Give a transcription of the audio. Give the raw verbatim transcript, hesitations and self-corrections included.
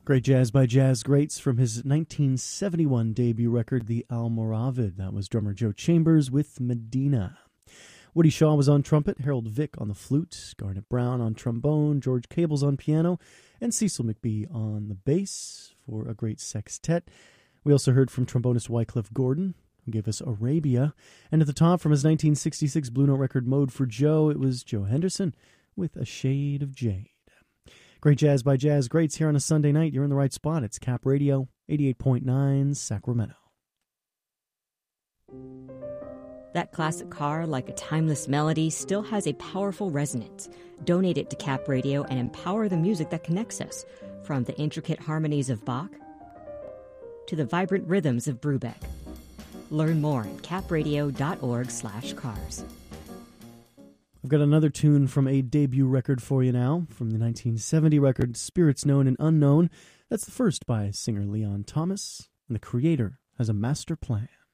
Great jazz by jazz greats from his nineteen seventy-one debut record, The Almoravid. That was drummer Joe Chambers with Medina. Woody Shaw was on trumpet, Harold Vick on the flute, Garnet Brown on trombone, George Cables on piano, and Cecil McBee on the bass for a great sextet. We also heard from trombonist Wycliffe Gordon, who gave us Arabia. And at the top, from his nineteen sixty-six Blue Note record, Mode for Joe, it was Joe Henderson with A Shade of Jade. Great jazz by jazz greats here on a Sunday night. You're in the right spot. It's Cap Radio, eighty-eight point nine Sacramento. That classic car, like a timeless melody, still has a powerful resonance. Donate it to Cap Radio and empower the music that connects us, from the intricate harmonies of Bach to the vibrant rhythms of Brubeck. Learn more at capradio.org slash cars. I've got another tune from a debut record for you now, from the nineteen seventy record Spirits Known and Unknown. That's the first by singer Leon Thomas, and the creator has a master plan.